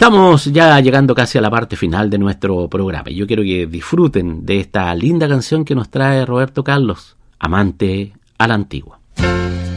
Estamos ya llegando casi a la parte final de nuestro programa. Yo quiero que disfruten de esta linda canción que nos trae Roberto Carlos, Amante a la Antigua.